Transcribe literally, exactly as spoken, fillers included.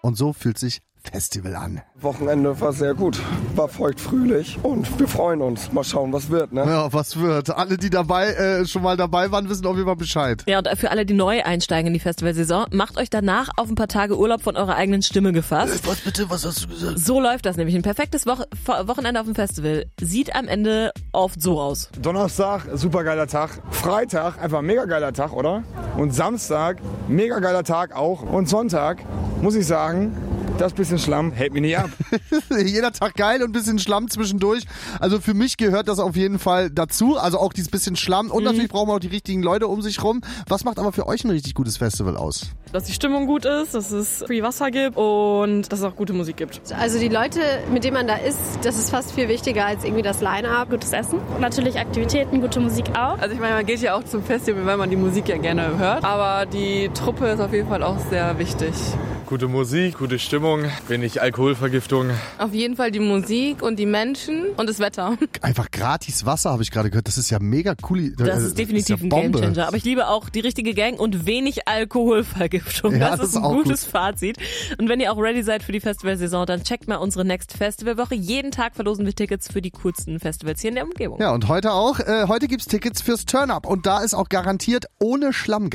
Und so fühlt sich Festival an. Wochenende war sehr gut, war feuchtfröhlich und wir freuen uns. Mal schauen, was wird, ne? Ja, was wird. Alle, die dabei äh, schon mal dabei waren, wissen auf jeden Fall Bescheid. Ja, und für alle, die neu einsteigen in die Festivalsaison, macht euch danach auf ein paar Tage Urlaub von eurer eigenen Stimme gefasst. Was bitte, was hast du gesagt? So läuft das nämlich. Ein perfektes Wo- Wochenende auf dem Festival sieht am Ende oft so aus. Donnerstag, super geiler Tag. Freitag, einfach mega geiler Tag, oder? Und Samstag, mega geiler Tag auch. Und Sonntag, muss ich sagen, das bisschen Schlamm hält mich nicht ab. Jeder Tag geil und ein bisschen Schlamm zwischendurch. Also für mich gehört das auf jeden Fall dazu. Also auch dieses bisschen Schlamm. Und mhm. natürlich brauchen wir auch die richtigen Leute um sich rum. Was macht aber für euch ein richtig gutes Festival aus? Dass die Stimmung gut ist, dass es Free Wasser gibt und dass es auch gute Musik gibt. Also die Leute, mit denen man da ist, das ist fast viel wichtiger als irgendwie das Line-Up. Gutes Essen und natürlich Aktivitäten, gute Musik auch. Also ich meine, man geht ja auch zum Festival, weil man die Musik ja gerne hört. Aber die Truppe ist auf jeden Fall auch sehr wichtig. Gute Musik, gute Stimmung, wenig Alkoholvergiftung. Auf jeden Fall die Musik und die Menschen und das Wetter. Einfach gratis Wasser, habe ich gerade gehört. Das ist ja mega cool. Das ist definitiv das ist ja ein Gamechanger. Aber ich liebe auch die richtige Gang und wenig Alkoholvergiftung. Ja, das, das ist ein ist gutes gut. Fazit. Und wenn ihr auch ready seid für die Festivalsaison, dann checkt mal unsere Next Festivalwoche. Jeden Tag verlosen wir Tickets für die coolsten Festivals hier in der Umgebung. Ja, und heute auch. Äh, heute gibt's Tickets fürs Turn-Up. Und da ist auch garantiert ohne Schlamm